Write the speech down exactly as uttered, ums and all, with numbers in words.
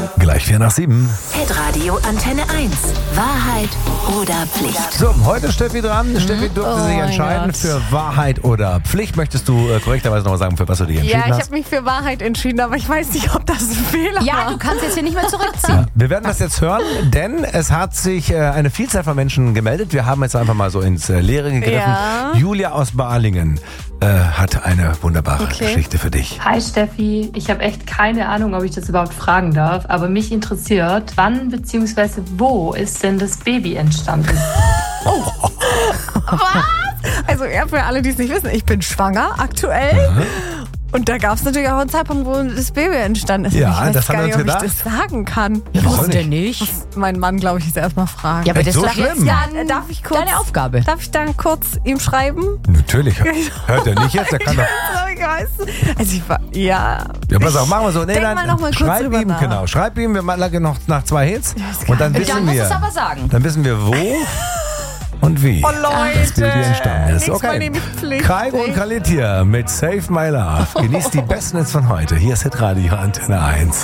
Gleich vier nach sieben. Hitradio Antenne eins. Wahrheit oder Pflicht? So, heute ist Steffi dran. Mhm. Steffi durfte Oh sich mein entscheiden Gott. für Wahrheit oder Pflicht. Möchtest du äh, korrekterweise noch mal sagen, für was du dich entschieden Ja, ich hast? habe mich für Wahrheit entschieden, aber ich weiß nicht, ob das ein Fehler Ja, war. du kannst jetzt hier nicht mehr zurückziehen. Wir werden das jetzt hören, denn es hat sich äh, eine Vielzahl von Menschen gemeldet. Wir haben jetzt einfach mal so ins äh, Leere gegriffen. Ja. Julia aus Balingen äh, hat eine wunderbare Okay. Geschichte für dich. Hi Steffi, ich habe echt keine Ahnung, ob ich das überhaupt fragen darf, aber mich interessiert, wann bzw. wo ist denn das Baby entstanden? Also ja, für alle, die es nicht wissen, ich bin schwanger aktuell. Und da gab es natürlich auch einen Zeitpunkt, wo das Baby entstanden ist. Ja, ich weiß das haben gar wir nicht, uns ob ich das sagen kann. Ja, warum Wusste nicht. Mein Mann, glaube ich, ist erstmal fragen. Ja, aber Echt das so ist doch schlimm? jetzt Ja, dann darf ich kurz, deine Aufgabe. Darf ich dann kurz ihm schreiben? Natürlich. Hört er nicht jetzt? Er kann doch. Ich weiß. Also ich war, ja. Ja, pass auf, machen wir so. Nee, Denk dann, mal noch mal kurz schreib drüber ihm, nach. genau. Schreib ihm, wir machen noch nach zwei Hits. Und dann wissen Dann musst du wir. es aber sagen. Dann wissen wir, wo und wie Oh Leute. das Baby entstanden ist. Nächstes Mal Okay. nehme ich Pflicht. Kaigo und Khalid hier mit Save My Love. Genießt die besten Hits von heute. Hier ist Hitradio Antenne eins.